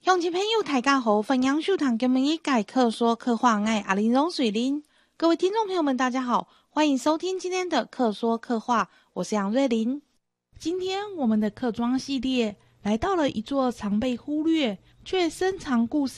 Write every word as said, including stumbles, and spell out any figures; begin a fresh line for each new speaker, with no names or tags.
乡亲朋友大家好，欢迎收听今日一改课说课话，我阿玲蓉水玲。各位听众朋友们，大家好，欢迎收听今天的课说课话，我是杨瑞玲。今天我们的客庄系列来到了一座常被忽略却深藏故事